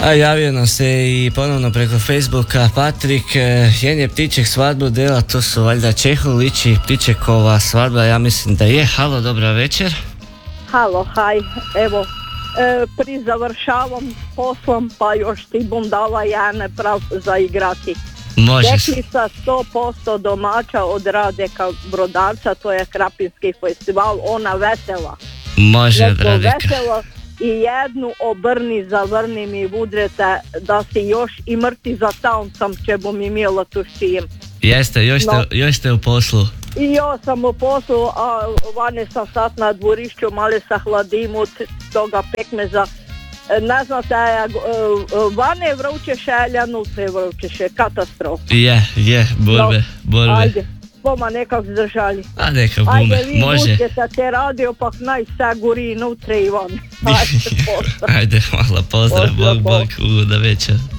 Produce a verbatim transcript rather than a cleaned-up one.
A javio nam se i ponovno preko Facebooka Patrik, jen je Ptiček svadbu dela, to su valjda Čehulić i Ptičekova svadba, ja mislim da je. Halo, dobra večer. Halo, haj, evo, e, pri završavam s poslom, pa još ti bom dala Jane prav za igrati. Može. Deklica sto posto domaća od Radeka Brodarca, to je Krapinski festival, ona vesela. Može od Neko Radeka. veselo i jednu obrni, zavrni mi budrete da si još i mrti za tauncom, če bom imela tu s čim. Jeste, još, No. ste, još ste u poslu. I ja sam u poslu, a vane sam sad na dvorišću, mali sa hladim od toga pekmeza. Ne znate, vane je vruće šelja, nutra je vruće šelja, katastrofa. Je, je, borbe, No, borbe. Ajde, boma nekak zdržali. A neka bume, Ajde, vi može. budete te radio, pak naj se gori nutra i van. Ajde, posta. Ajde, hvala, pozdrav, Pozdrav, bog, bog. bog, ugoda večer.